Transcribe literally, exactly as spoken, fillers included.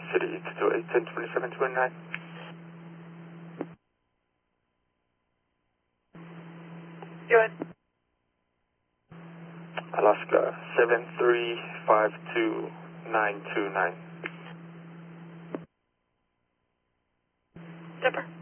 City, two two eight, ten twenty-seven twenty-nine. Go ahead. Alaska, seven three five two nine two nine. Zipper.